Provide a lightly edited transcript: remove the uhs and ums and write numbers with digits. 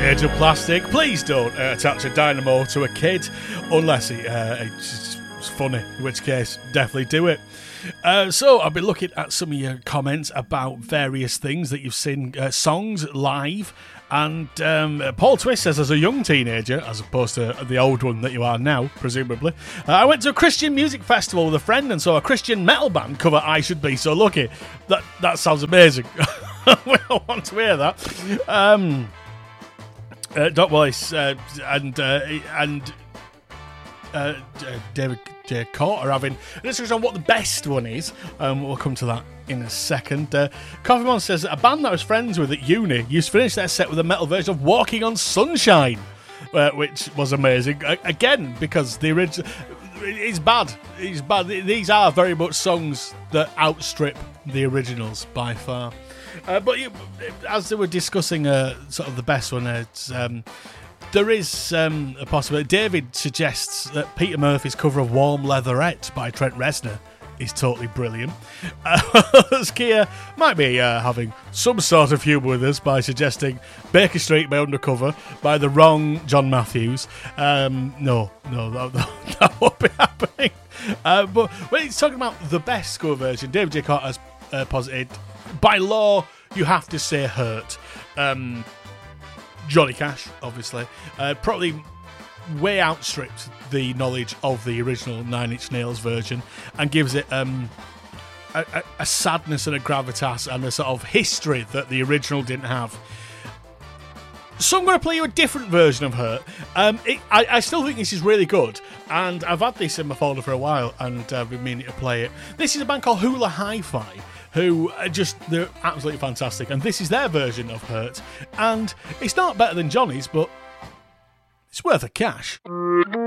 Age of Plastic. Please don't attach a dynamo to a kid unless it's funny, in which case definitely do it. So I've been looking at some of your comments about various things that you've seen, songs live, and Paul Twist says, as a young teenager, as opposed to the old one that you are now, presumably, I went to a Christian music festival with a friend and saw a Christian metal band cover I Should Be So Lucky. That sounds amazing. We all want to hear that. Doc Wallace and David J. Court are having a discussion on what the best one is. We'll come to that in a second. Coffee Mon says a band that I was friends with at uni used to finish their set with a metal version of Walking on Sunshine, which was amazing. Again, because the original... It's bad. It's bad. These are very much songs that outstrip the originals by far. But as they were discussing sort of the best one, there is a possibility. David suggests that Peter Murphy's cover of Warm Leatherette by Trent Reznor is totally brilliant. Kia might be having some sort of humour with us by suggesting Baker Street by Undercover by the wrong John Matthews. No, that won't be happening. But when he's talking about the best cover version, David J. Carter has posited, by law, you have to say Hurt. Johnny Cash, obviously, probably way outstripped the knowledge of the original Nine Inch Nails version and gives it a sadness and a gravitas and a sort of history that the original didn't have. So I'm going to play you a different version of Hurt. I still think this is really good, and I've had this in my folder for a while, and I've been meaning to play it. This is a band called Hula Hi-Fi, who they're absolutely fantastic, and this is their version of Hurt, and it's not better than Johnny's, but it's worth a cash.